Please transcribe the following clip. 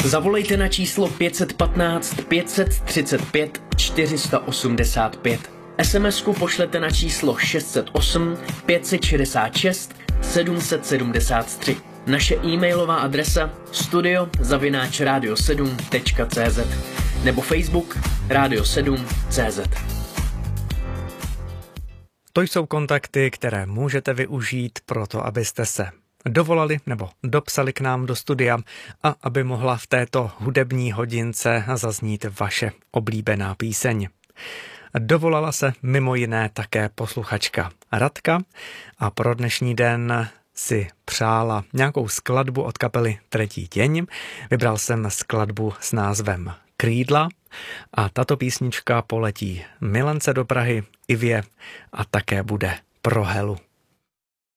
Zavolejte na číslo 515 535 485. SMS-ku pošlete na číslo 608 566 773. Naše e-mailová adresa studio@radio7.cz nebo Facebook Radio7.cz. To jsou kontakty, které můžete využít pro to, abyste se dovolali nebo dopsali k nám do studia a aby mohla v této hudební hodince zaznít vaše oblíbená píseň. Dovolala se mimo jiné také posluchačka Radka a pro dnešní den si přála nějakou skladbu od kapely Tretí těň. Vybral jsem skladbu s názvem Krídla a tato písnička poletí Milence do Prahy, Ivě a také bude pro Helu.